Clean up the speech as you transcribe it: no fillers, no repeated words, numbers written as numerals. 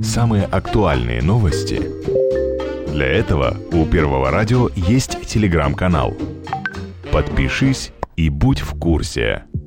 самые актуальные новости? Для этого у Первого радио есть телеграм-канал. Подпишись и будь в курсе.